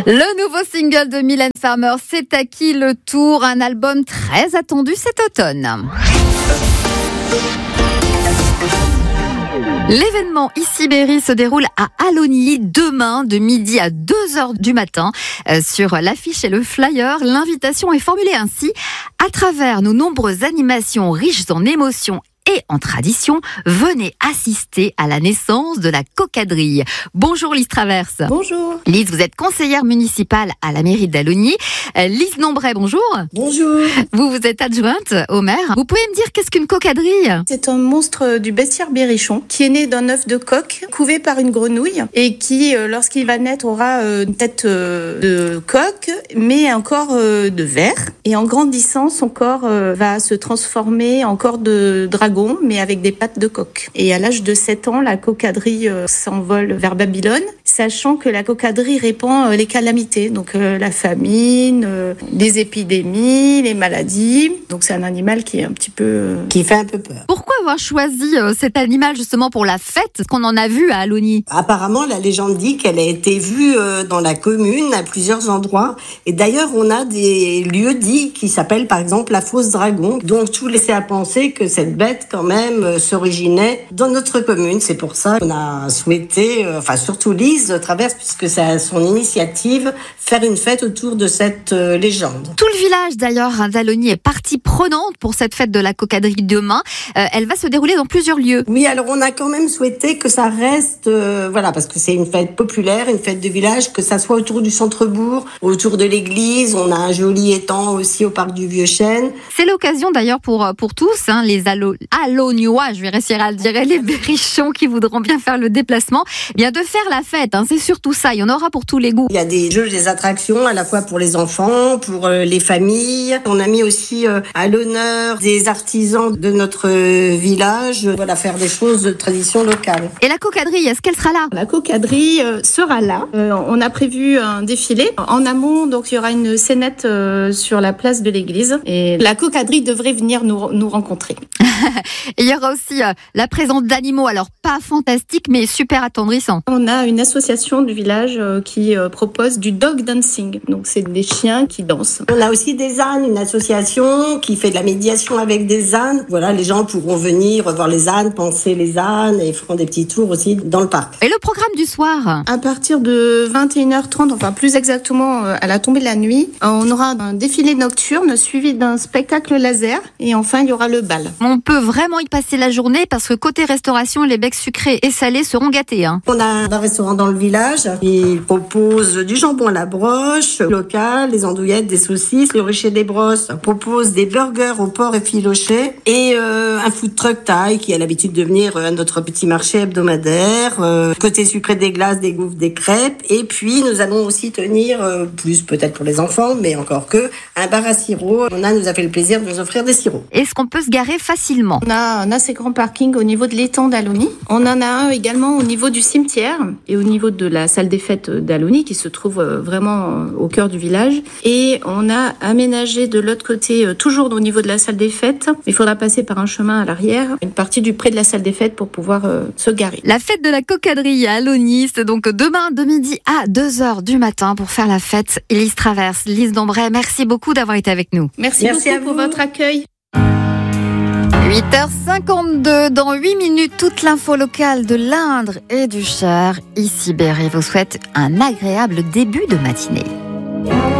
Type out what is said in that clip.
Le nouveau single de Mylène Farmer, C'est à qui le tour, un album très attendu cet automne. L'événement Ici-Berry se déroule à Allogny demain de midi à 2h du matin. Sur l'affiche et le flyer, l'invitation est formulée ainsi: à travers nos nombreuses animations riches en émotions et en tradition, venez assister à la naissance de la cocadrille. Bonjour Lise Traverse. Bonjour. Lise, vous êtes conseillère municipale à la mairie d'Allogny. Lise Nombret, bonjour. Bonjour. Vous êtes adjointe au maire. Vous pouvez me dire qu'est-ce qu'une cocadrille ? C'est un monstre du bestiaire berrichon qui est né d'un œuf de coq couvé par une grenouille et qui, lorsqu'il va naître, aura une tête de coq mais un corps de verre. Et en grandissant, son corps va se transformer en corps de dragon, mais avec des pattes de coq. Et à l'âge de 7 ans, la cocadrille s'envole vers Babylone, sachant que la cocadrille répand les calamités, donc la famine, les épidémies, les maladies. Donc c'est un animal qui est qui fait un peu peur. Pourquoi avoir choisi cet animal justement pour la fête qu'on en a vu à Allogny ? Apparemment, la légende dit qu'elle a été vue dans la commune à plusieurs endroits. Et d'ailleurs, on a des lieux dits qui s'appellent par exemple la fosse dragon. Donc tout laissait à penser que cette bête quand même s'originait dans notre commune. C'est pour ça qu'on a souhaité, surtout Lise Traverse, puisque c'est à son initiative, faire une fête autour de cette légende. Tout le village d'ailleurs d'Allogny est partie prenante pour cette fête de la cocadrille demain. Elle va se dérouler dans plusieurs lieux. Oui, alors on a quand même souhaité que ça reste, parce que c'est une fête populaire, une fête de village, que ça soit autour du centre-bourg, autour de l'église. On a un joli étang aussi au parc du Vieux-Chêne. C'est l'occasion d'ailleurs pour tous, les Allognois, je vais réussir à le dire, les berrichons qui voudront bien faire le déplacement, bien de faire la fête. C'est surtout ça. Il y en aura pour tous les goûts. Il y a des jeux, des attractions à la fois pour les enfants, pour les familles. On a mis aussi à l'honneur des artisans de notre village, faire des choses de tradition locale. Et la cocadrille, est-ce qu'elle sera là ? La cocadrille sera là. On a prévu un défilé. En amont, donc il y aura une scénette sur la place de l'église. Et la cocadrille devrait venir nous rencontrer. Il y aura aussi la présence d'animaux, alors pas fantastiques, mais super attendrissants. On a une association du village qui propose du dog dancing. Donc c'est des chiens qui dansent. On a aussi des ânes, une association qui fait de la médiation avec des ânes. Voilà, les gens pourront venir voir les ânes, panser les ânes et feront des petits tours aussi dans le parc. Et le programme du soir ? À partir de 21h30, plus exactement à la tombée de la nuit, on aura un défilé nocturne suivi d'un spectacle laser et enfin il y aura le bal. On peut vraiment y passer la journée parce que côté restauration, les becs sucrés et salés seront gâtés. On a un restaurant dans le village. Il propose du jambon à la broche local, des andouillettes, des saucisses. Le Rucher des Brosses propose des burgers au porc effiloché et un food truck taille qui a l'habitude de venir à notre petit marché hebdomadaire. Côté sucré, des glaces, des gaufres, des crêpes. Et puis nous allons aussi tenir, plus peut-être pour les enfants, mais encore que, un bar à sirop. On nous a fait le plaisir de nous offrir des sirops. Est-ce qu'on peut se garer facilement ? On a un assez grand parking au niveau de l'étang d'Allogny. On en a un également au niveau du cimetière et au niveau de la salle des fêtes d'Allogny qui se trouve vraiment au cœur du village. Et on a aménagé de l'autre côté, toujours au niveau de la salle des fêtes. Il faudra passer par un chemin à l'arrière, une partie du pré de la salle des fêtes pour pouvoir se garer. La fête de la cocadrille à Allogny, c'est donc demain de midi à 2h du matin pour faire la fête. Lise Traverse, Lise Nombret, merci beaucoup d'avoir été avec nous. Merci beaucoup pour votre accueil. 8h52, dans 8 minutes, toute l'info locale de l'Indre et du Cher. Ici Berry vous souhaite un agréable début de matinée.